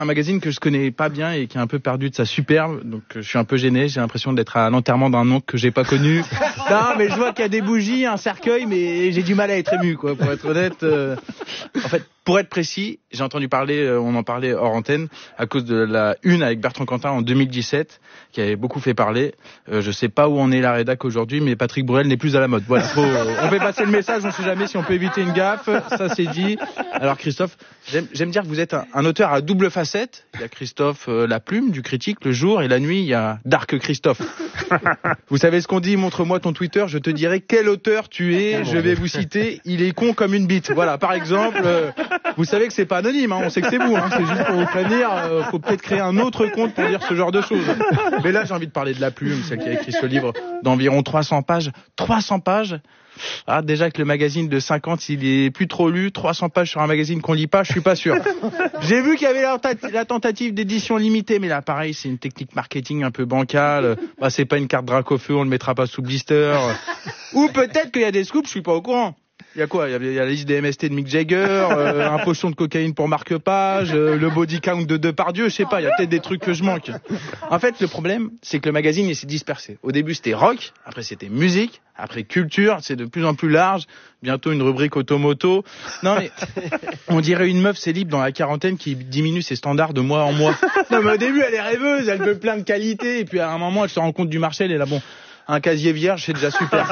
un magazine que je connais pas bien et qui est un peu perdu de sa superbe, donc je suis un peu gêné, j'ai l'impression d'être à l'enterrement d'un oncle que j'ai pas connu. Non, mais je vois qu'il y a des bougies, un cercueil, mais j'ai du mal à être ému, quoi, pour être honnête. En fait, pour être précis, j'ai entendu parler, on en parlait hors antenne, à cause de la une avec Bertrand Cantat en 2017, qui avait beaucoup fait parler. Je sais pas où en est la rédac aujourd'hui, mais Patrick Bruel n'est plus à la mode. Voilà, on fait passer le message, on sait jamais si on peut éviter une gaffe, ça c'est dit. Alors Christophe, j'aime dire que vous êtes un auteur à double facette. Il y a Christophe la plume du Critique le jour, et la nuit il y a Dark Christophe. Vous savez ce qu'on dit, montre-moi ton Twitter, je te dirai quel auteur tu es, je vais vous citer, il est con comme une bite. Voilà, par exemple, vous savez que c'est pas anonyme, on sait que c'est vous, c'est juste pour vous prévenir, faut peut-être créer un autre compte pour dire ce genre de choses. Mais là j'ai envie de parler de la plume, celle qui a écrit ce livre d'environ 300 pages. 300 pages. Ah, déjà que le magazine de 50, il est plus trop lu, 300 pages sur un magazine qu'on lit pas, je suis pas sûr. J'ai vu qu'il y avait la tentative d'édition limitée, mais là, pareil, c'est une technique marketing un peu bancale. Bah, c'est pas une carte Dracofeu, on le mettra pas sous blister. Ou peut-être qu'il y a des scoops, je suis pas au courant. Il y a quoi? Il y a la liste des MST de Mick Jagger, un pochon de cocaïne pour Marc Page, le body count de Depardieu, je sais pas, il y a peut-être des trucs que je manque. En fait, le problème, c'est que le magazine, il s'est dispersé. Au début, c'était rock, après c'était musique, après culture, c'est de plus en plus large, bientôt une rubrique automoto. Non mais, on dirait une meuf célib dans la quarantaine qui diminue ses standards de mois en mois. Non mais au début, elle est rêveuse, elle veut plein de qualités, et puis à un moment, elle se rend compte du marché, elle est là, bon... Un casier vierge, c'est déjà super.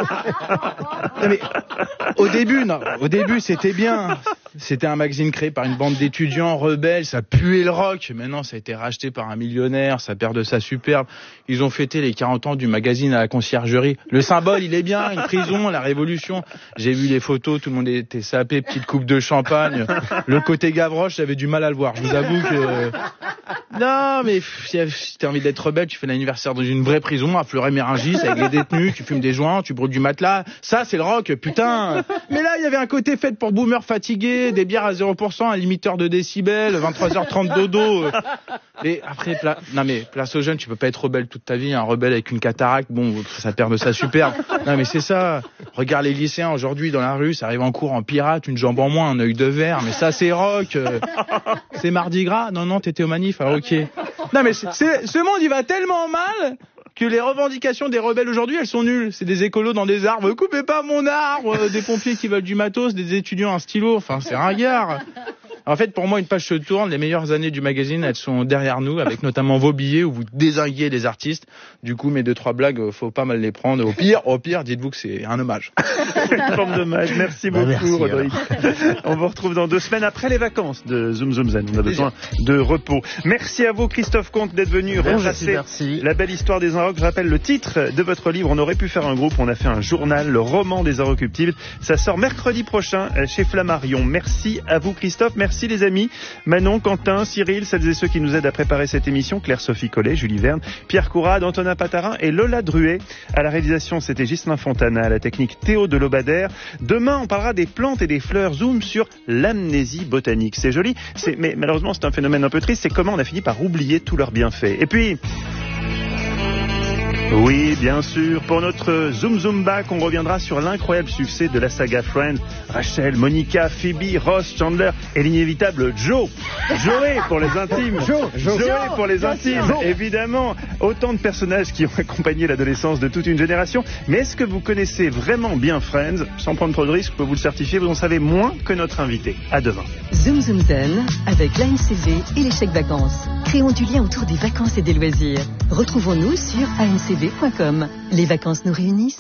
Non mais au début, c'était bien. C'était un magazine créé par une bande d'étudiants rebelles, ça puait le rock. Maintenant, ça a été racheté par un millionnaire, ça perd de sa superbe. Ils ont fêté les 40 ans du magazine à la conciergerie. Le symbole, il est bien, une prison, la révolution. J'ai vu les photos, tout le monde était sapé, petite coupe de champagne. Le côté Gavroche, j'avais du mal à le voir. Je vous avoue que... Non, mais si t'as envie d'être rebelle, tu fais l'anniversaire dans une vraie prison, à Fleuret-Mérogis, avec les détenus, tu fumes des joints, tu brûles du matelas. Ça, c'est le rock, putain. Mais là, il y avait un côté fait pour boomers fatigués, des bières à 0%, un limiteur de décibels, 23h30 dodo. Et après, place aux jeunes, tu peux pas être rebelle toute ta vie. Un rebelle avec une cataracte, bon, ça perd de sa superbe. Non, mais c'est ça. Regarde les lycéens aujourd'hui dans la rue, ça arrive en cours en pirate, une jambe en moins, un œil de verre. Mais ça, c'est rock. C'est Mardi Gras. Non, t'étais au manif. Alors, ok. Non, mais ce monde, il va tellement mal que les revendications des rebelles aujourd'hui, elles sont nulles. C'est des écolos dans des arbres. Coupez pas mon arbre. Des pompiers qui veulent du matos, des étudiants un stylo. Enfin, c'est ringard. En fait, pour moi, une page se tourne. Les meilleures années du magazine, elles sont derrière nous, avec notamment vos billets où vous dézinguez les artistes. Du coup, mes 2-3 blagues, faut pas mal les prendre. Au pire, dites-vous que c'est un hommage. Une forme d'hommage. Merci beaucoup, Rodrigue. On vous retrouve dans 2 semaines après les vacances de Zoom Zoom Zen. On a besoin de repos. Merci à vous, Christophe Comte, d'être venu retracer la belle histoire des Inrocks. Je rappelle le titre de votre livre. On aurait pu faire un groupe. On a fait un journal, le roman des Inrecuptibles. Ça sort mercredi prochain chez Flammarion. Merci à vous, Christophe. Merci les amis, Manon, Quentin, Cyril, celles et ceux qui nous aident à préparer cette émission, Claire-Sophie Collet, Julie Verne, Pierre Courade, Antonin Patarin et Lola Druet. À la réalisation, c'était Ghislain Fontana, à la technique Théo de Lobadère. Demain, on parlera des plantes et des fleurs. Zoom sur l'amnésie botanique. C'est joli, mais malheureusement, c'est un phénomène un peu triste. C'est comment on a fini par oublier tous leurs bienfaits. Et puis... Oui, bien sûr. Pour notre Zoom Zoom Back, on reviendra sur l'incroyable succès de la saga Friends. Rachel, Monica, Phoebe, Ross, Chandler et l'inévitable Joey pour les intimes. Joey pour les intimes, évidemment. Autant de personnages qui ont accompagné l'adolescence de toute une génération. Mais est-ce que vous connaissez vraiment bien Friends? Sans prendre trop de risques, je peux vous le certifier, vous en savez moins que notre invité. À demain. Zoom Zoom Zen avec l'ANCV et les chèques vacances. Créons du lien autour des vacances et des loisirs. Retrouvons-nous sur ancv.com. Les vacances nous réunissent.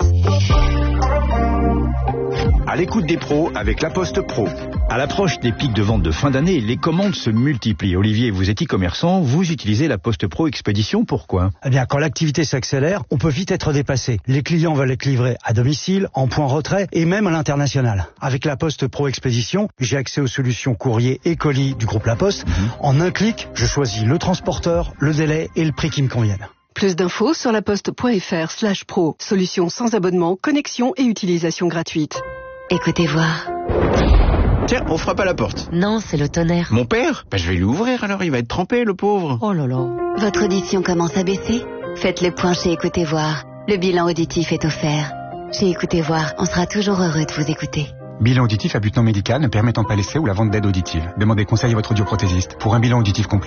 À l'écoute des pros avec La Poste Pro. À l'approche des pics de vente de fin d'année, les commandes se multiplient. Olivier, vous êtes e-commerçant, vous utilisez La Poste Pro Expédition, pourquoi? Eh bien, quand l'activité s'accélère, on peut vite être dépassé. Les clients veulent être livrés à domicile, en point retrait et même à l'international. Avec La Poste Pro Expédition, j'ai accès aux solutions courrier et colis du groupe La Poste. En un clic, je choisis le transporteur, le délai et le prix qui me conviennent. Plus d'infos sur laposte.fr/pro. Solution sans abonnement, connexion et utilisation gratuite. Écoutez voir. Tiens, on frappe à la porte. Non, c'est le tonnerre. Mon père? Je vais lui ouvrir alors, il va être trempé, le pauvre. Oh là là. Votre audition commence à baisser? Faites le point chez Écoutez Voir. Le bilan auditif est offert. Chez Écoutez Voir, on sera toujours heureux de vous écouter. Bilan auditif à but non médical ne permettant pas l'essai ou la vente d'aide auditive. Demandez conseil à votre audioprothésiste. Pour un bilan auditif complet,